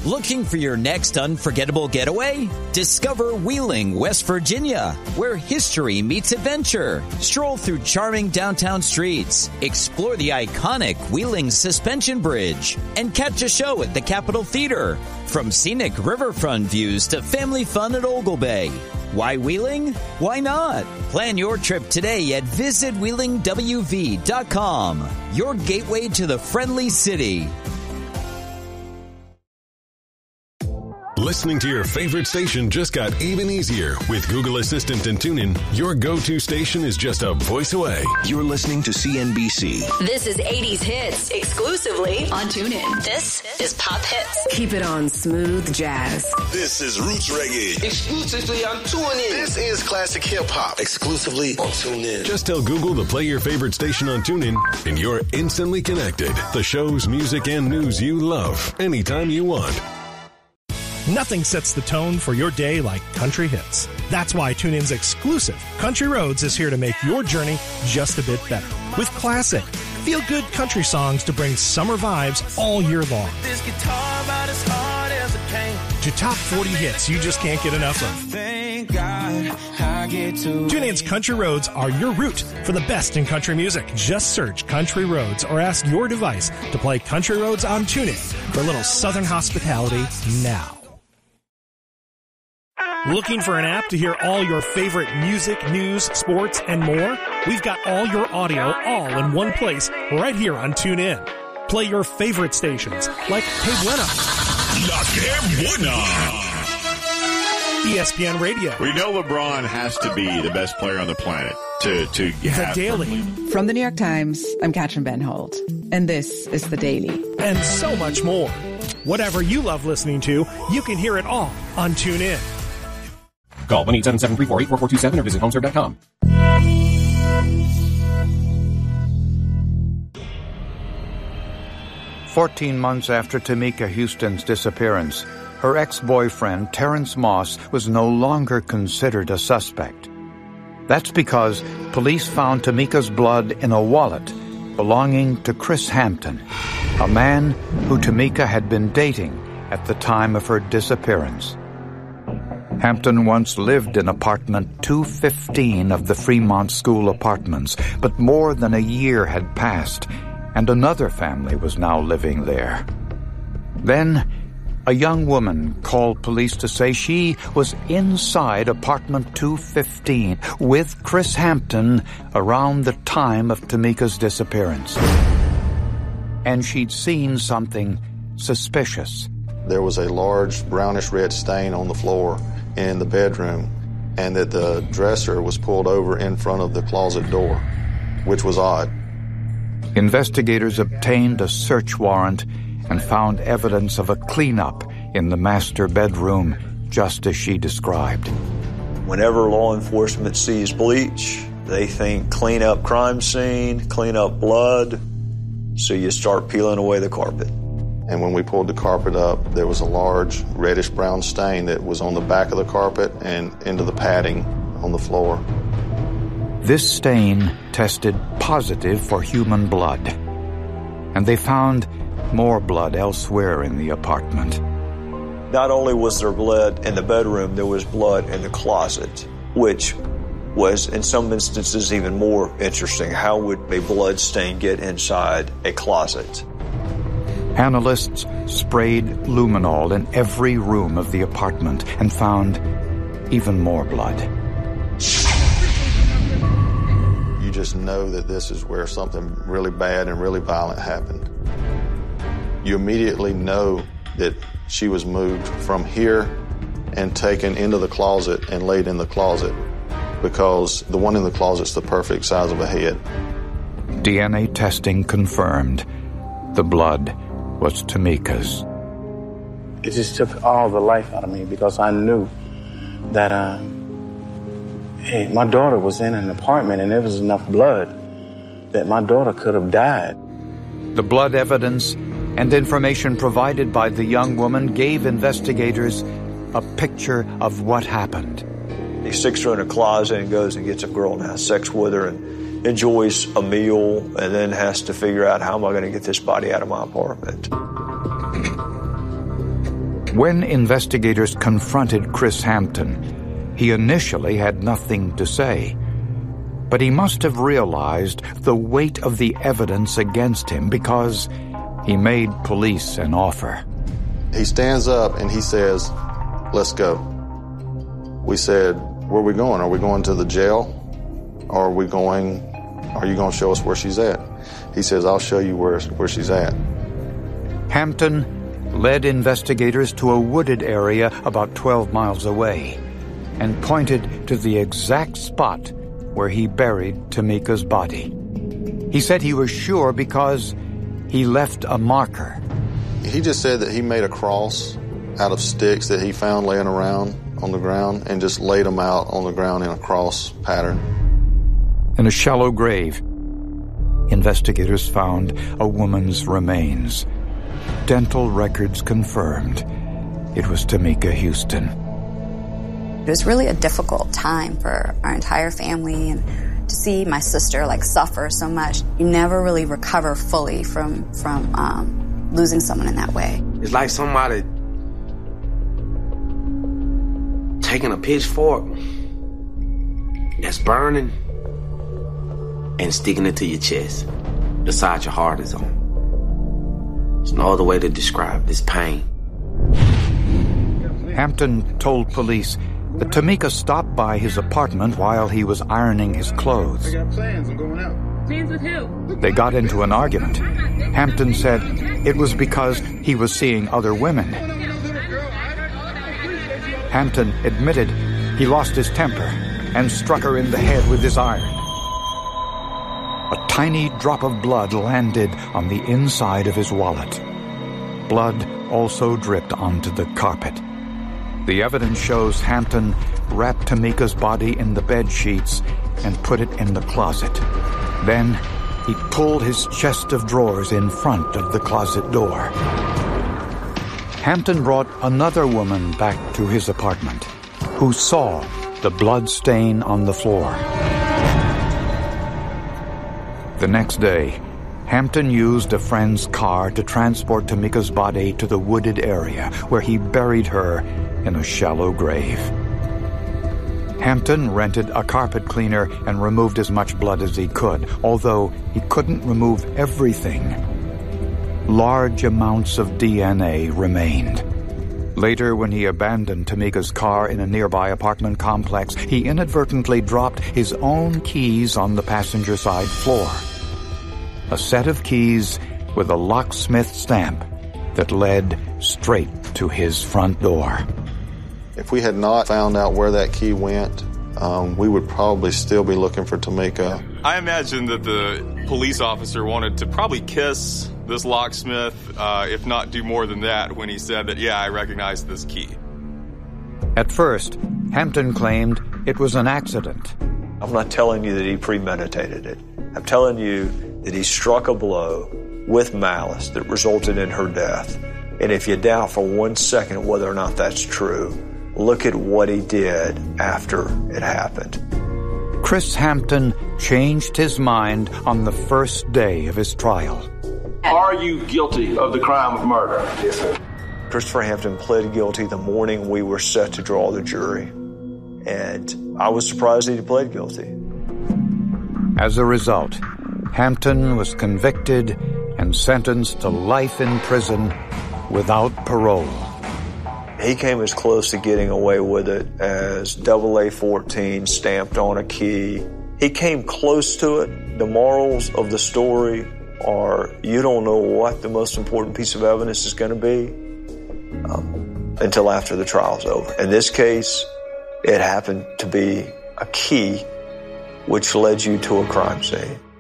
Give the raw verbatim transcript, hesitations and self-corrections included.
Looking for your next unforgettable getaway? Discover Wheeling, West Virginia, where history meets adventure. Stroll through charming downtown streets, explore the iconic Wheeling Suspension Bridge, and catch a show at the Capitol Theater. From scenic riverfront views to family fun at Ogle Bay. Why Wheeling? Why not? Plan your trip today at visit wheeling w v dot com. Your gateway to the friendly city. Listening to your favorite station just got even easier. With Google Assistant and TuneIn, your go-to station is just a voice away. You're listening to C N B C. This is eighties Hits, exclusively on TuneIn. This is Pop Hits. Keep it on smooth jazz. This is Roots Reggae. Exclusively on TuneIn. This is Classic Hip Hop. Exclusively on TuneIn. Just tell Google to play your favorite station on TuneIn, and you're instantly connected. The shows, music, and news you love, anytime you want. Nothing sets the tone for your day like country hits. That's why TuneIn's exclusive Country Roads is here to make your journey just a bit better. With classic, feel-good country songs to bring summer vibes all year long. This guitar about as hard as it can. To top forty hits you just can't get enough of. Thank God I get to TuneIn's Country Roads are your route for the best in country music. Just search Country Roads or ask your device to play Country Roads on TuneIn for a little southern hospitality now. Looking for an app to hear all your favorite music, news, sports, and more? We've got all your audio all in one place right here on TuneIn. Play your favorite stations like Que Buena, La Que Buena, E S P N Radio. We know LeBron has to be the best player on the planet to, to have The Daily. From the New York Times, I'm Katrin Ben Holt, and this is The Daily. And so much more. Whatever you love listening to, you can hear it all on TuneIn. Call one eight seven seven, three four eight, four four two seven or visit homeserve dot com. Fourteen months after Tamika Houston's disappearance, her ex-boyfriend, Terrence Moss, was no longer considered a suspect. That's because police found Tamika's blood in a wallet belonging to Chris Hampton, a man who Tamika had been dating at the time of her disappearance. Hampton once lived in apartment two fifteen of the Fremont School Apartments, but more than a year had passed, and another family was now living there. Then, a young woman called police to say she was inside apartment two fifteen with Chris Hampton around the time of Tamika's disappearance. And she'd seen something suspicious. There was a large brownish-red stain on the floor in the bedroom, and that the dresser was pulled over in front of the closet door, which was odd. Investigators obtained a search warrant and found evidence of a cleanup in the master bedroom, just as she described. Whenever law enforcement sees bleach, they think clean up crime scene, clean up blood, so you start peeling away the carpet. And when we pulled the carpet up, there was a large reddish-brown stain that was on the back of the carpet and into the padding on the floor. This stain tested positive for human blood, and they found more blood elsewhere in the apartment. Not only was there blood in the bedroom, there was blood in the closet, which was, in some instances, even more interesting. How would a blood stain get inside a closet? Analysts sprayed luminol in every room of the apartment and found even more blood. You just know that this is where something really bad and really violent happened. You immediately know that she was moved from here and taken into the closet and laid in the closet, because the one in the closet's the perfect size of a head. D N A testing confirmed the blood was Tamika's. It just took all the life out of me, because I knew that, uh, hey, my daughter was in an apartment and there was enough blood that my daughter could have died. The blood evidence and information provided by the young woman gave investigators a picture of what happened. He sticks her in a closet and goes and gets a girl and has sex with her and enjoys a meal, and then has to figure out, how am I going to get this body out of my apartment? When investigators confronted Chris Hampton, he initially had nothing to say. But he must have realized the weight of the evidence against him because he made police an offer. He stands up and he says, "Let's go." We said, "Where are we going? Are we going to the jail? Or are we going, are you going to show us where she's at?" He says, "I'll show you where, where she's at." Hampton led investigators to a wooded area about twelve miles away and pointed to the exact spot where he buried Tamika's body. He said he was sure because he left a marker. He just said that he made a cross out of sticks that he found laying around on the ground and just laid them out on the ground in a cross pattern. In a shallow grave, investigators found a woman's remains. Dental records confirmed it was Tamika Houston. It was really a difficult time for our entire family, and to see my sister like suffer so much. You never really recover fully from from um, losing someone in that way. It's like somebody taking a pitchfork that's burning and sticking it to your chest, the side your heart is on. There's no other way to describe this pain. Hampton told police that Tamika stopped by his apartment while he was ironing his clothes. I got plans. I'm going out. Plans with who? They got into an argument. Hampton said it was because he was seeing other women. Hampton admitted he lost his temper and struck her in the head with his iron. A tiny drop of blood landed on the inside of his wallet. Blood also dripped onto the carpet. The evidence shows Hampton wrapped Tamika's body in the bed sheets and put it in the closet. Then he pulled his chest of drawers in front of the closet door. Hampton brought another woman back to his apartment, who saw the blood stain on the floor. The next day, Hampton used a friend's car to transport Tamika's body to the wooded area, where he buried her in a shallow grave. Hampton rented a carpet cleaner and removed as much blood as he could, although he couldn't remove everything. Large amounts of D N A remained. Later, when he abandoned Tamika's car in a nearby apartment complex, he inadvertently dropped his own keys on the passenger side floor. A set of keys with a locksmith stamp that led straight to his front door. If we had not found out where that key went, um, we would probably still be looking for Tamika. I imagine that the police officer wanted to probably kiss this locksmith, uh, if not do more than that, when he said that, yeah, I recognize this key. At first, Hampton claimed it was an accident. I'm not telling you that he premeditated it. I'm telling you that he struck a blow with malice that resulted in her death. And if you doubt for one second whether or not that's true, look at what he did after it happened. Chris Hampton changed his mind on the first day of his trial. Are you guilty of the crime of murder? Yes, sir. Christopher Hampton pled guilty the morning we were set to draw the jury. And I was surprised he pled guilty. As a result, Hampton was convicted and sentenced to life in prison without parole. He came as close to getting away with it as double A fourteen stamped on a key. He came close to it. The morals of the story are you don't know what the most important piece of evidence is going to be um, until after the trial's over. In this case, it happened to be a key which led you to a crime scene.